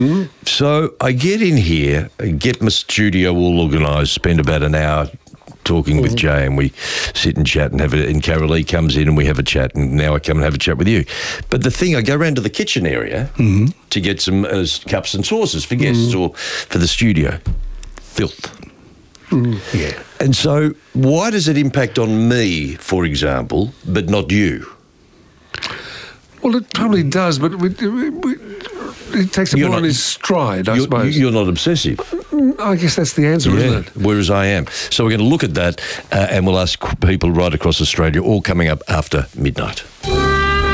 So I get in here, get my studio all organised, spend about an hour talking with Jay, and we sit and chat and and Carolee comes in and we have a chat, and now I come and have a chat with you. But the thing, I go round to the kitchen area to get some cups and saucers for guests or for the studio. Filth. Yeah. And so why does it impact on me, for example, but not you? Well, it probably does, but it takes it on his stride, I suppose. You're not obsessive. I guess that's the answer, isn't it? Whereas I am. So we're going to look at that and we'll ask people right across Australia, all coming up after midnight.